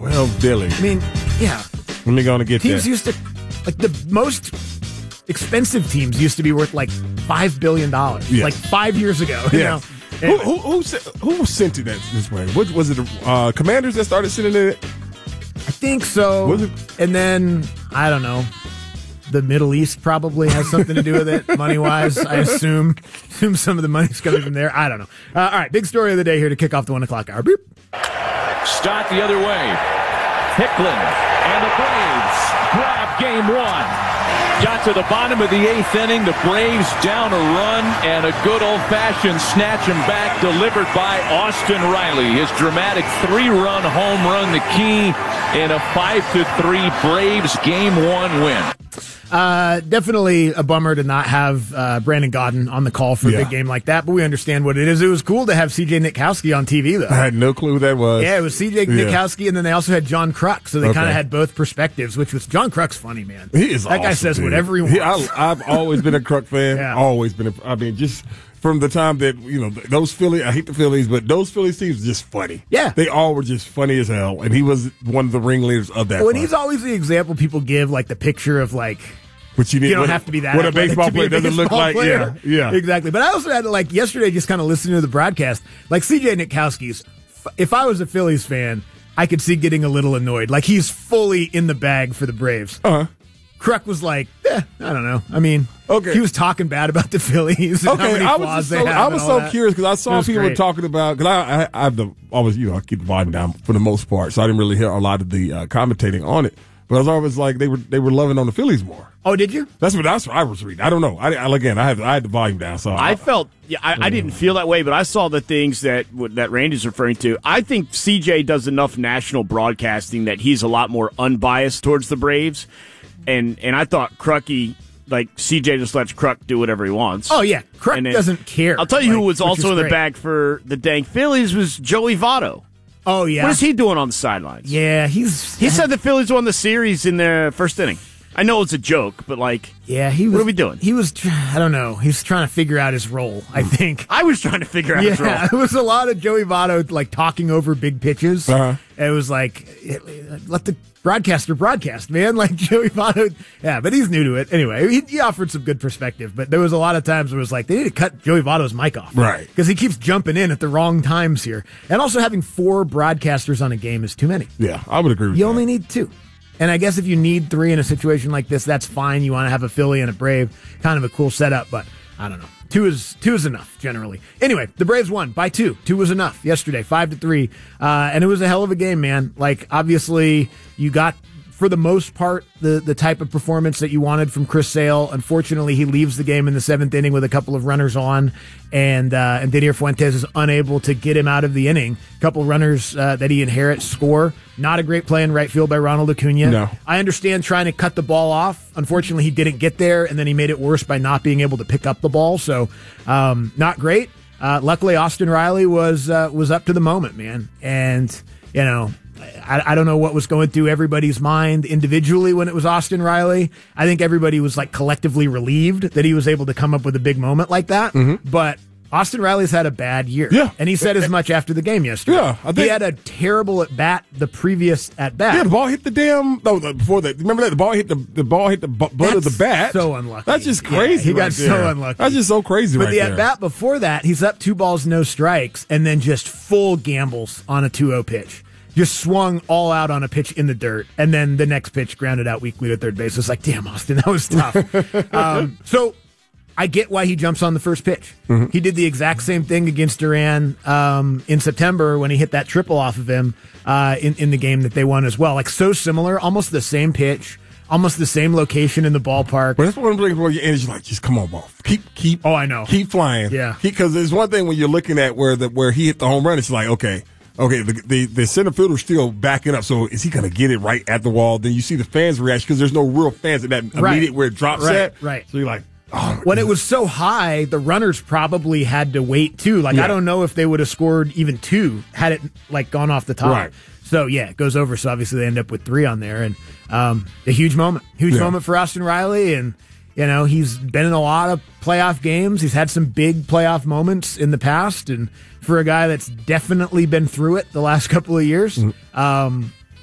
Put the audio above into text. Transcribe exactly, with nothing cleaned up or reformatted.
twelve billion. I mean, yeah. Let me go and get Teams that. used to, like the most expensive teams used to be worth like five billion dollars. Yeah. Like five years ago. You Yeah. know? Who, Anyway. who, who, sent, who was sent to that this way? What, was it the uh, Commanders that started sending it? I think so. Was it? And then, I don't know. The Middle East probably has something to do with it, money-wise, I assume. Assume some of the money's coming from there. I don't know. Uh, all right, big story of the day here to kick off the one o'clock hour. Boop. Start the other way. Hicklin and the Braves grab game one. Got to the bottom of the eighth inning. The Braves down a run and a good old-fashioned snatch and back delivered by Austin Riley. His dramatic three-run home run, the key in a five to three Braves game one win. Uh, definitely a bummer to not have uh, Brandon Gaudin on the call for a Yeah. big game like that, but we understand what it is. It was cool to have C J Nitkowski on T V, though. I had no clue who that was. Yeah, it was C J Yeah. Nitkowski, and then they also had John Kruk, so they Okay. kind of had both perspectives, which was John Kruk's funny, man. He is That guy awesome, says dude. whatever he wants. He, I, I've always been a Kruk fan. Yeah. Always been. A, I mean, just from the time that, you know, those Phillies, I hate the Phillies, but those Phillies teams are just funny. Yeah. They all were just funny as hell, and he was one of the ringleaders of that. Well, and fun. he's always the example people give, like the picture of like, But you, need, you don't what, have to be that. What a athletic baseball to be player a doesn't look baseball like. player. Yeah, yeah. Exactly. But I also had, like, yesterday just kind of listening to the broadcast, like C J Nitkowski's, if I was a Phillies fan, I could see getting a little annoyed. Like, he's fully in the bag for the Braves. Uh-huh. Kruk was like, eh, I don't know. I mean, Okay. he was talking bad about the Phillies and how Okay, many I flaws was just they so, have I and was all so that. curious because I It saw was people great. talking about because I, I I have the always you know I keep the volume down for the most part, so I didn't really hear a lot of the uh, commentating on it. But I was always like they were they were loving on the Phillies more. Oh, did you? That's what that's what I was reading. I don't know. I, I again I had I had the volume down, so I felt, yeah, I, I didn't feel that way, but I saw the things that that Randy's referring to. I think C J does enough national broadcasting that he's a lot more unbiased towards the Braves, and and I thought Crucky, like C J just lets Kruk do whatever he wants. Oh, yeah. Kruk And then- doesn't care. I'll tell you who like, was which also is in the great. bag for the dang Phillies was Joey Votto. Oh, yeah. What is he doing on the sidelines? Yeah, he's. He said the Phillies won the series in the first inning. I know it's a joke, but like, Yeah, he was. What are we doing? He was. tr- I don't know. He was trying to figure out his role. I think. I was trying to figure out his role. Yeah, it was a lot of Joey Votto like talking over big pitches. Uh-huh. It was like let the broadcaster broadcast, man. Like Joey Votto. Yeah, but he's new to it anyway. He, he offered some good perspective, but there was a lot of times where it was like they need to cut Joey Votto's mic off, Right. Because he keeps jumping in at the wrong times here, and also having four broadcasters on a game is too many. yeah I would agree with You that. only need two. And I guess if you need three in a situation like this, that's fine. You want to have a Philly and a Brave, kind of a cool setup, but I don't know. Two is two is enough generally. Anyway, the Braves won by two. Two was enough yesterday, five to three, uh, and it was a hell of a game, man. Like obviously, you got for the most part the the type of performance that you wanted from Chris Sale. Unfortunately, he leaves the game in the seventh inning with a couple of runners on, and uh, and Didier Fuentes is unable to get him out of the inning. A couple runners uh, that he inherits score. Not a great play in right field by Ronald Acuna. No. I understand trying to cut the ball off. Unfortunately, he didn't get there, and then he made it worse by not being able to pick up the ball. So, um, not great. Uh, luckily, Austin Riley was uh, was up to the moment, man. And you know, I, I don't know what was going through everybody's mind individually when it was Austin Riley. I think everybody was like collectively relieved that he was able to come up with a big moment like that. But Austin Riley's had a bad year. Yeah. And he said as much after the game yesterday. Yeah, I think- he had a terrible at bat the previous at bat. Yeah, the ball hit the damn. No, the- before that, remember that the ball hit the the ball hit the bu- butt of the That's bat. so unlucky. That's just Yeah, crazy. he got right so there. unlucky. That's just so crazy. But right the there. at bat before that, he's up two balls, no strikes, and then just full gambles on a two oh pitch. Just swung all out on a pitch in the dirt, and then the next pitch grounded out weakly to third base. It's like, damn, Austin, that was tough. um, so I get why he jumps on the first pitch. Mm-hmm. He did the exact same thing against Duran um, in September when he hit that triple off of him uh, in, in the game that they won as well. Like, so similar, almost the same pitch, almost the same location in the ballpark. But that's one thing where your energy like, just come on, ball. Keep, keep. Oh, I know. Keep flying. Yeah. Because there's one thing when you're looking at where the where he hit the home run, it's like, okay, okay, the the, the center fielder's still backing up. So is he going to get it right at the wall? Then you see the fans' reaction because there's no real fans at that Right. immediate where it drops Right, at. right. So you're like, oh. When it was so high, the runners probably had to wait too. Like, Yeah. I don't know if they would have scored even two had it like gone off the top. Right. So yeah, it goes over. So obviously they end up with three on there, and um, a huge moment, huge Yeah. moment for Austin Riley, and you know he's been in a lot of playoff games. He's had some big playoff moments in the past, and for a guy that's definitely been through it the last couple of years, Mm-hmm. um,